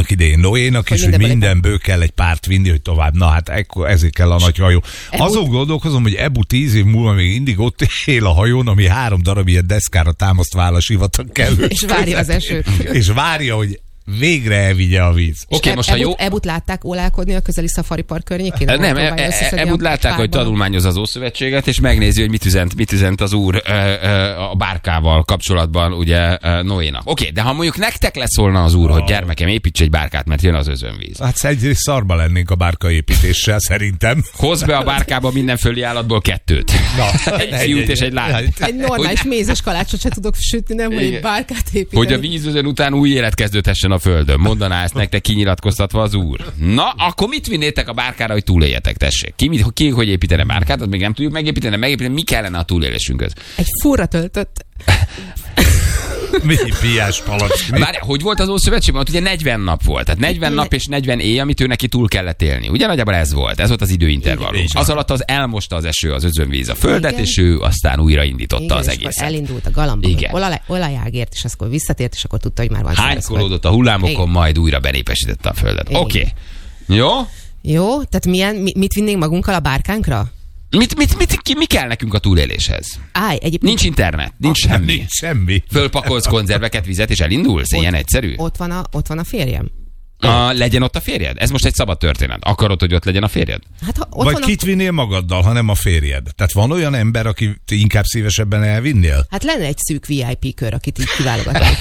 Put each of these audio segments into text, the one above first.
annak idején Noénak is, hogy mindenből kell egy párt vinni, hogy tovább. Na hát ezért kell a nagy hajó. Azon gondolkozom, hogy Ebu 10 év múlva még mindig ott él a hajón, ami 3 darab ilyen deszkára támasztva áll a sivatag kellő. És várja az esőt. És várja, hogy végre elvigye a víz. Oké, most ha jó... Ebut látták ólálkodni a közeli Safari Park környékén? Nem, Ebut látták, hogy tanulmányoz az Ószövetséget, és megnézi, hogy mit üzent az úr a bárkával kapcsolatban, ugye Noénak. Oké, de ha mondjuk nektek leszólna az úr, hogy gyermekem, építs egy bárkát, mert jön az özönvíz. Hát egyrészt szarba lennénk a bárkaépítéssel, szerintem. Hozz be a bárkába minden földi állatból 2. Na, egy fiút és egy lányt. Egy normális mézes kalácsot se tudok sütni, nem, hogy egy bárkát építeni. Hogy a vízözön után új élet kezdődhessen a földön. Mondaná ezt nektek kinyilatkoztatva az úr. Na, akkor mit vinnétek a bárkára, hogy túléljetek, tessék? Ki hogy építene bárkát, azt még nem tudjuk megépíteni, mi kellene a túlélésünkhöz? Egy furra töltött. Mi piás palack. Várj, hogy volt az Ószövetségben? Ott ugye 40 nap volt. Tehát 40 nap és 40 éj, amit ő neki túl kellett élni. Ugye nagyjából ez volt az időintervallum. Az alatt az elmosta az eső, az özönvíz a földet, és ő aztán újraindította az egészet. Elindult a galamba, olajágért, és akkor visszatért, és akkor tudta, hogy már van. Hánykolódott a hullámokon, majd újra benépesítette a földet. Oké. Jó? Jó, tehát mit vinnénk magunkkal a bárkánkra? Mi kell nekünk a túléléshez? Egyébként... Nincs internet, nincs semmi. Fölpakolsz konzerveket, vizet, és elindulsz? Ilyen egyszerű? Ott van a férjem. Legyen ott a férjed? Ez most egy szabad történet. Akarod, hogy ott legyen a férjed? Hát, vagy kit vinnél magaddal, ha nem a férjed? Tehát van olyan ember, aki inkább szívesebben elvinnél? Hát lenne egy szűk VIP kör, akit így kiválogatnak.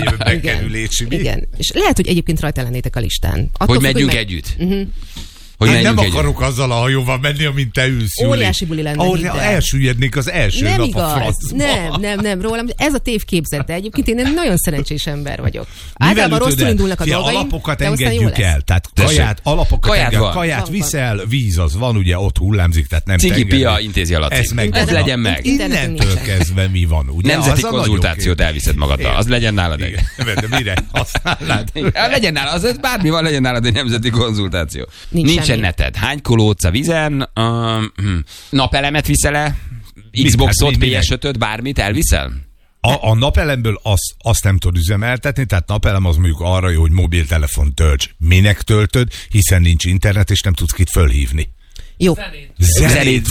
Igen. És lehet, hogy egyébként rajta lennétek a listán. Hogy megyünk együtt. Hogy nem akarok azzal a hajóval menni, amint te ülsz, Júli. Óriási buli lenne. Ahol elsüllyednék az első nem nap igaz. a francba. Nem, rólam. Ez a tévképzet, de egyébként én egy nagyon szerencsés ember vagyok. Általában rosszul indulnak a dolgaim. Alapokat engedjük el. Tehát kaját viszel, víz az van, ugye ott hullámzik, tehát nem Cigi Pia intézi alatt. Ez legyen meg. Innentől kezdve mi van, ugye? Nemzeti konzultációt elviszed magaddal. Az legyen nálad egy. De mire használnád? Legyen nálad, az bármi van, legyen nálad egy nemzeti konzultáció. Nincsen neted. Hánykólódsz a vízen? Napelemet viszel-e? Xboxot, PS5-öt, bármit elviszel? A napelemből azt nem tudod üzemeltetni, tehát napelem az mondjuk arra jó, hogy mobiltelefon tölts. Minek töltöd? Hiszen nincs internet, és nem tudsz kit fölhívni. Jó. Zenét.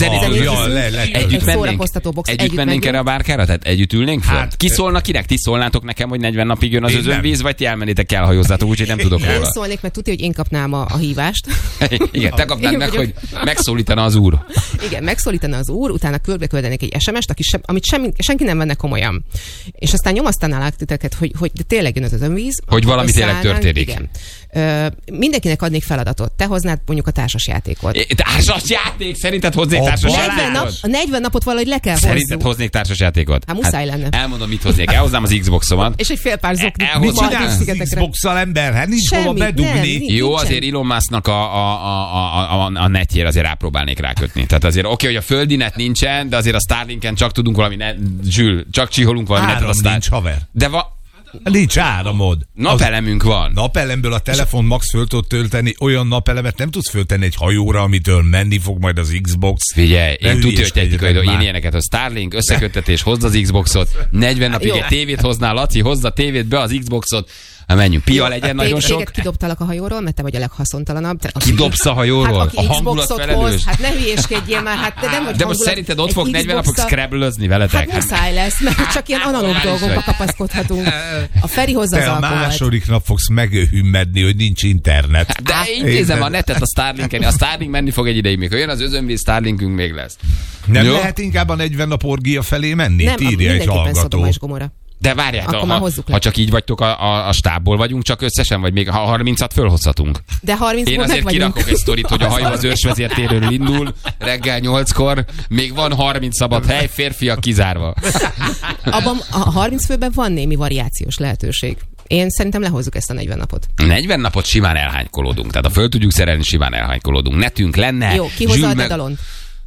Együtt mennénk erre a bárkára? Tehát együtt ülnénk föl? Hát, ki szólna kinek? Ti szólnátok nekem, hogy 40 napig jön az özönvíz, vagy ti elmennétek, elhajózzátok, úgyhogy nem tudok róla. Én szólnék, mert tudja, hogy én kapnám a hívást. Igen, te kapnád meg, hogy megszólítana az úr. Igen, megszólítana az úr, utána küldeni egy SMS-t, amit senki nem venne komolyan. És aztán nyomasztanálák titeket, hogy tényleg jön az özönvíz. Hogy valami tényleg történik. Igen. Mindenkinek adnék feladatot. Te hoznád mondjuk a társasjátékot. Társasjáték? Szerinted hoznék társasjátékot? A 40 napot valahogy le kell hozzuk. Szerinted hoznék társasjátékot? Hát muszáj lenne. Elmondom, mit hoznék. Elhoznám az Xboxomat. És egy fél pár zoknit. Mit csinálsz Xbox-szal, ember? Hát nincs hova bedugni. Jó, azért Elon Musknak a netjére azért rápróbálnék rákötni. Tehát azért oké, hogy a földi net nincsen, de azért a Starlinken csak tudunk valami Zsül, csak csiholunk valami netet. Áram nincs, haver. Nincs áramod. Napelemünk van. Napelemből a telefon max föl tudod tölteni, olyan napelemet nem tudsz föltenni egy hajóra, amitől menni fog majd az Xbox. Figyelj, én tudja, hogy technikai, én ilyeneket, a Starlink összeköttetés, hozd az Xboxot, 40 napig egy tévét hoznál, Laci, hozd a tévét be az Xboxot, menjünk. Pia legyen nagyon sok. Téged kidobtalak a hajóról, mert te vagy a leghaszontalanabb. Kidobsz a hajóról? Hát, a hangulat felelős? Hát ne hülyéskedjél már, hát te nem vagy. De most szerinted ott fog 40 napok scrabble-özni veletek? Hát muszáj lesz, mert csak ilyen analóg dolgokba kapaszkodhatunk. A Feri hozza az alkoholt. Te a második nap fogsz meghümmedni, hogy nincs internet. De intézem a netet a Starlinken. A Starlink menni fog egy ideig, mikor jön az özönvíz, Starlinkünk még lesz. Nem lehet inkább a 40 nap orgia felé menni? Nem, mindenképpen Szodoma és Gomorra. De várjátok, ha csak így vagytok, a stábból vagyunk csak összesen, vagy még ha 30-at fölhozhatunk. De 30-ból én azért kirakok egy sztorit, hogy a hajó az őrsvezértéről indul, reggel 8-kor, még van 30 szabad hely, férfiak kizárva. Abban a 30 főben van némi variációs lehetőség. Én szerintem lehozzuk ezt a 40 napot. 40 napot simán elhánykolódunk. Tehát ha föl tudjuk szerelni, simán elhánykolódunk. Netünk lenne. Jó, ki hozza a dedalont?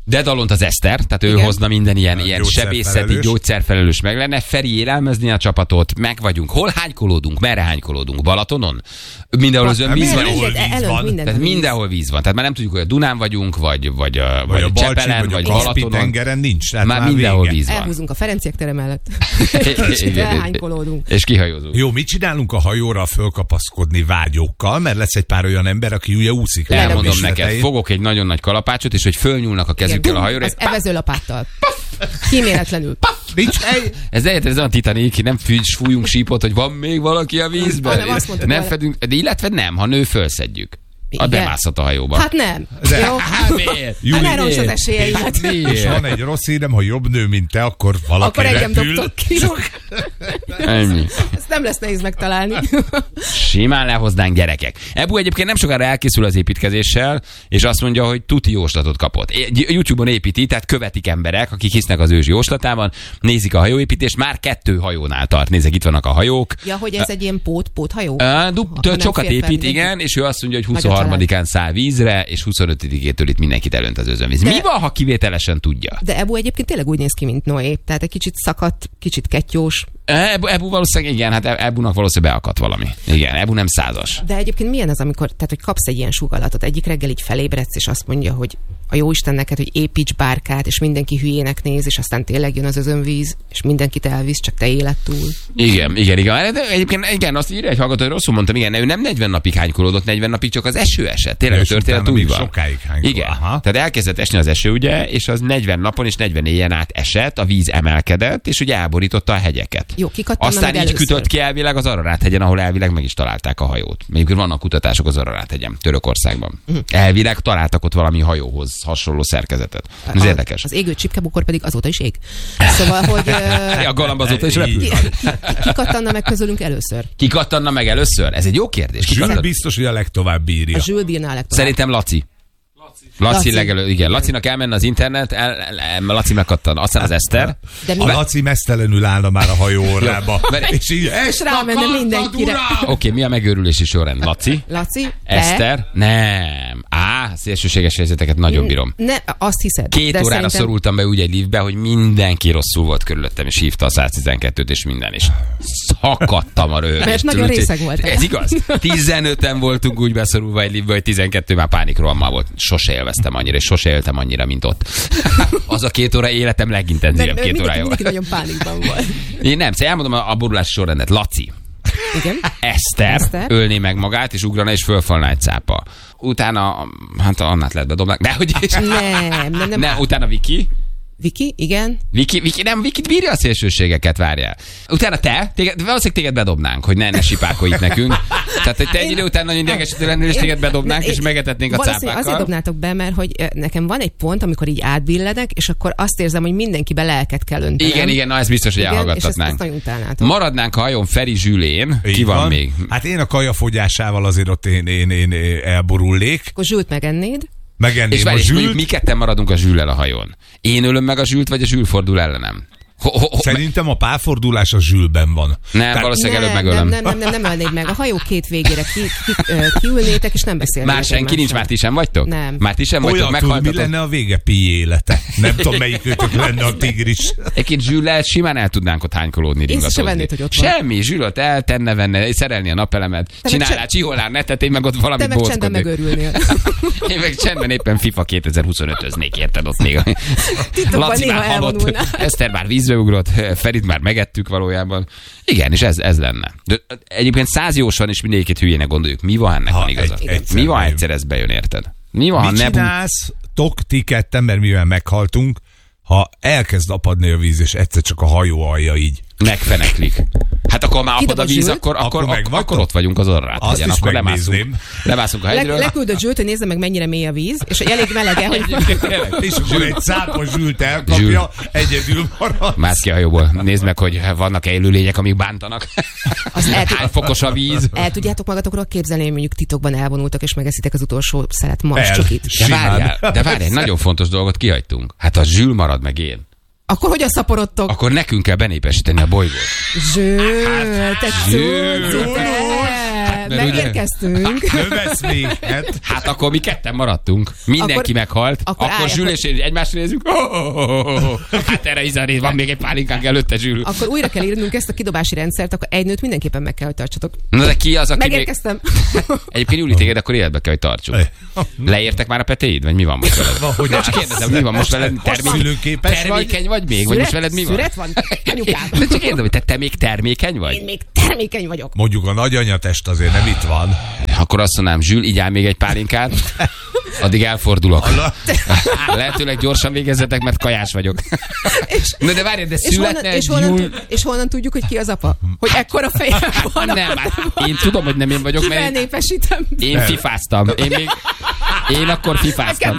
Dedalont az Eszter, tehát ő hozna minden ilyen sebészeti, gyógyszerfelelős meg lenne. Feri élelmezni a csapatot, meg vagyunk. Hol hánykolódunk? Merre hánykolódunk? Balatonon? Mindenhol az víz van. Tehát mindenhol víz van. Tehát már nem tudjuk, hogy a Dunán vagyunk, vagy a Csepelen, vagy Balatonon. Tengeren nincs. Már mindenhol víz van. Elhúzunk a Ferenciek tere mellett. És elhánykolódunk. És kihajózunk. Jó, mit csinálunk a hajóra fölkapaszkodni vágyókkal, mert lesz egy pár olyan ember, aki ugye úszik. Elmondom neked, fogok egy nagyon nagy kalapácsot, és hogy fölnyúlnak a kezükkel a hajóra. Az evezőlapáttal. Kíméletlenül. Ez olyan Titanic, nem fújunk sípot, hogy van még valaki a vízben. Nem fedünk, de illetve nem, ha nő, fölszedjük. Bemászhat a hajóba. Hát nem. Jó. Hát ne roncs az esélyeimet. És van egy rossz hírem, ha jobb nő, mint te, akkor valaki akkor engem dobtok ki. Ennyi. Ezt nem lesz nehéz megtalálni. Simán lehoznánk, gyerekek. Ebu egyébként nem sokára elkészül az építkezéssel, és azt mondja, hogy tuti jóslatot kapott. YouTube-on építi, tehát követik emberek, akik hisznek az ősi jóslatában, nézik a hajóépítést, már 2 hajónál tart. Nézzek, itt vannak a hajók. Ja, hogy ez egy ilyen póthajó? Sokat épít, igen, és ő azt mondja, hogy 23-án száll vízre, és 25-től itt mindenkit elönt az özönvíz. Mi van, ha kivételesen tudja? De Ebu egyébként tényleg úgy néz ki, mint Noé. Tehát egy kicsit szakadt, kicsit kettyós. Ebu valószínűleg, igen, hát Ebunak valószínűleg beakadt valami. Igen, Ebu nem 100-as. De egyébként milyen az, amikor, tehát, hogy kapsz egy ilyen sugallatot, egyik reggel így felébredsz, és azt mondja, hogy a jóisten neked, hogy építs bárkát, és mindenki hülyének néz, és aztán tényleg jön az özönvíz, és mindenkit elvisz, csak te élet túl. Igen. De egyébként igen, azt írja egy hallgató, hogy rosszul mondtam, igen, ő nem 40 napig hánykolódott, 40 napig csak az eső esett. Tényleg a történet úgy van. Sokáig hánykolódott. Igen. Aha. Tehát elkezdett esni az eső, ugye, és az 40 napon és 40 éjjel át esett, a víz emelkedett, és ugye elborította a hegyeket. Jó, aztán így kütött ki elvileg az Ararát-hegyen, ahol elvileg meg is találták a hajót. Még vannak kutatások az Ararát-hegyen, Törökországban. Elvileg találtak ott valami hajóhoz hasonló szerkezetet. Ez érdekes. Az égő csipkebukor pedig azóta is ég. Szóval, hogy... a galamb azóta is repül. Ki kattanna meg közülünk először? Ki kattanna meg először? Ez egy jó kérdés. Zsül biztos, hogy a legtovább bírja. A Zsül bírná a legtovább. Szerintem Laci. Laci legelőtt, igen. Lacinak elmenne az internet, Laci megkattan. Aztán az Eszter. A Laci mesztelenül állna már a hajó orrába. És így rámenne mindenkire. Oké, mi a megőrülési sorrend? Laci? Eszter? Nem. Szélsőséges helyzeteket nagyon bírom. Azt hiszed. 2 órára szorultam be úgy egy liftbe, hogy mindenki rosszul volt körülöttem, és hívta a 112-t, és minden, és szakadtam a röhögést. Mert nagyon részeg volt. Ez igaz. 15-en voltunk úgy beszorulva egy liftbe, hogy 12 már pánikrohammal volt. Sose élveztem annyira, és sose éltem annyira, mint ott. Az a 2 óra életem legintenzívebb 2 órája volt. Mindenki nagyon pánikban volt. Én nem, elmondom a borulási sorrendet. Laci. Igen. Eszter ölné meg magát, és ugrana, és fölfalna egy cápa. Utána, hát Annát lehet bedobnak. Nem. Utána Viki. Viki, igen. Vikit bírja a szélsőségeket, várjál. Utána valószínűleg téged bedobnánk, hogy ne sipákolj itt nekünk. Tehát, hogy te egy idő után nagyon idegesítő lennél, és téged bedobnánk, és megetetnénk a cápákkal. Azért dobnátok be, mert hogy nekem van egy pont, amikor így átbilledek, és akkor azt érzem, hogy mindenkibe lelket kell öntenem. Igen, na ez biztos, hogy elhallgattatnánk. És ezt nagyon utálnátok. Maradnánk a hajón Feri Zsülén. Ki van még? Hát én a kajafogyásával azért ott én elborulnék. Akkor Zsült megennéd. És mondjuk mi ketten maradunk a Zsüllel a hajón. Én ölöm meg a Zsült, vagy a Zsül fordul ellenem? Szerintem a párfordulás a Zsülben van. Nem, valószínűleg előbb megölöm. Nem ölnéd meg. A hajó 2 végére kiülnétek, és nem beszélnétek. Már senki nincs, már ti sem vagytok? Nem. Már ti sem vagytok, meghaltatok. Mi lenne a vége Pi élete? Nem tudom, melyik őtök lenne a tigris. Egyébként Zsüllel simán el tudnánk ott hánykolódni, ringatozni. Semmi, Zsülöt eltenne, venne, szerelni a napelemet, csinálná, csiholnál netet, én meg ott valamit bózkodnék. Te meg csendben megőrülnél. Én meg csendben éppen FIFA 2025-öznék, érted ott még. Laci már halott, Eszter már vízbeugrott, Ferit már megettük valójában. Igen, és ez lenne. De egyébként 100 jósan is mindegyiket hülyének gondoljuk. Mi van ennek van igaza? Mi van egyszer ez bejön, érted? Mi van, ha mit csinálsz, ti ketten, mert mivel meghaltunk, ha elkezd apadni a víz, és egyszer csak a hajó alja így megfeneklik. Hát akkor már apad a víz, akkor ott vagyunk az Ararát-hegyen. Akkor lemászunk a hegyről. Leküldött Zsült, hogy nézze meg, mennyire mély a víz, és elég melege, hogy... És akkor egy cápa Zsült elkapja, egyedül marad. Mász ki a hajóból. Nézd meg, hogy vannak-e élőlények, amik bántanak. Hány fokos a víz. El tudjátok magatokról képzelni, hogy mondjuk titokban elvonultak, és megeszitek az utolsó szelet marscsokit. De várjál, nagyon fontos dolgot kihagytunk. Hát a Zsül marad meg én. Akkor hogyan szaporodtok? Akkor nekünk kell benépesíteni a bolygót. Zsül, te mert ugye... megérkeztünk. Növesz még. Hát akkor mi ketten maradtunk. Mindenki meghalt. Akkor Zsül és én egymásra nézünk. Hát erre Izari, van még egy pálinkánk előtte, Zsül. Akkor újra kell írnunk ezt a kidobási rendszert, akkor egy nőt mindenképpen meg kell, hogy tartsatok. Na de ki az, aki megérkeztem. Egyébként Júli, téged akkor életbe kell, hogy tartsuk. Leértek már a petéid? Vagy mi van most veled? Hogy csak kérdezem, mi van most veled? Termékeny vagy még? Vagy most veled mi van? Szüret van? Anyukám. De csak kérdezem, hogy te még termékeny vagy? Én még termékeny vagyok. Mondjuk a nagyanyatest azért nem itt van. Akkor azt mondanám, Zsül, igyál még egy pálinkát, addig elfordulok. Lehetőleg gyorsan végezzetek, mert kajás vagyok. Na de várj, de születne és honnan tudjuk, hogy ki az apa? Hogy ekkora fejem van? Nem, én tudom, hogy nem én vagyok, mert népesítem. Én fifáztam. Én akkor fifáztam.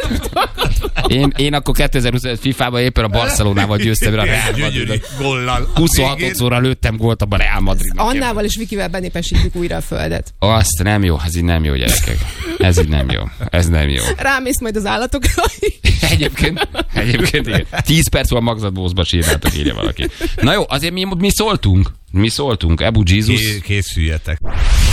Én akkor 2025 FIFA-ban éppen a Barcelonával győztem a Real Madridot. 26-szorra lőttem gólt a Real Madridnak. Annával és Vikivel benépesítjük újra a földet. Azt nem jó, ez így nem jó, gyerekek. Ez így nem jó. Ez nem jó. Rámész majd az állatokra. Egyébként igen. 10 perc van magzatbózba sírnátok, írja valaki. Na jó, azért mi szóltunk. Ebu Jesus. Készüljetek.